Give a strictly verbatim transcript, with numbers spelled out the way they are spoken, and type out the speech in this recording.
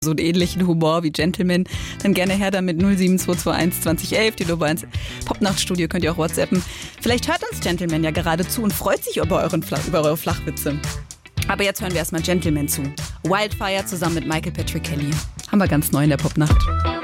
so einen ähnlichen Humor wie Gentleman, dann gerne her damit null sieben zwei zwei eins zwanzig elf, die Nummer ins Popnachtstudio, könnt ihr auch WhatsAppen. Vielleicht hört uns Gentleman ja gerade zu und freut sich über, euren Flach, über eure Flachwitze. Aber jetzt hören wir erstmal Gentleman zu. Wildfire zusammen mit Michael Patrick Kelly. Haben wir ganz neu in der Popnacht.